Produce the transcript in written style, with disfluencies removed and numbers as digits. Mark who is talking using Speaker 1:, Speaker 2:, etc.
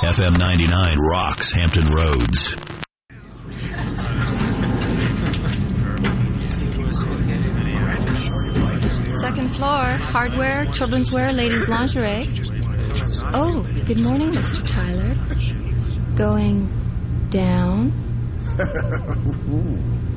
Speaker 1: FM 99 rocks Hampton Roads.
Speaker 2: Second floor, hardware, children's wear, ladies' lingerie. Oh, good morning, Mr. Tyler. Going down?